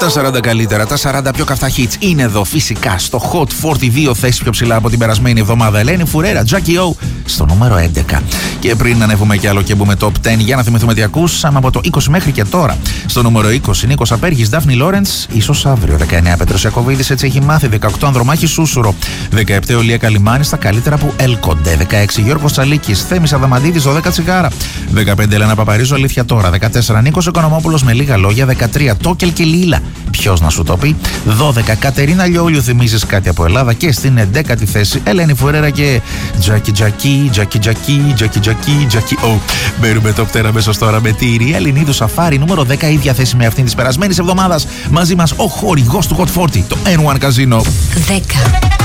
Τα 40 καλύτερα, τα 40 πιο καυτά hits είναι εδώ φυσικά στο Hot 42, θέση πιο ψηλά από την περασμένη εβδομάδα. Ελένη Φουρέρα, Jackie O στο νούμερο 11. Και πριν ανέβουμε κι άλλο και μπούμε top 10, για να θυμηθούμε τι ακούσαμε από το 20 μέχρι και τώρα. Στο νούμερο 20, Νίκος Απέργης, Ντάφνη Λόρεντς, ίσως αύριο. 19, Πέτρος Ιακωβίδης, έτσι έχει μάθει. 18, Ανδρομάχη Σούσουρο. 17, Ολία Καλιμάνη, στα καλύτερα που έλκονται. 16, Γιώργος Τσαλίκης, Θέμης Αδαμαντίδης, 12, Τσιγάρα. 15, Ελένα Παπαρίζου, Αλήθεια τώρα. 14, Νίκος Οικονομόπουλος, με λίγα λόγια. 13, Τόκελ και Λίλα. Ποιος να σου το πει. 12, Κατερίνα Λιόλιου, θυμίζεις κάτι από Ελλάδα. Και στην 11η θέση, Ελένη Φουρέρα και Jackie O. Μπαίνουμε top 10 αμέσως τώρα με τη Ριέλ Λινίδου Σαφάρι, νούμερο 10, ίδια θέση με αυτήν της περασμένης εβδομάδας. Μαζί μας ο χορηγός του Hot 40, το N1 Casino. 10.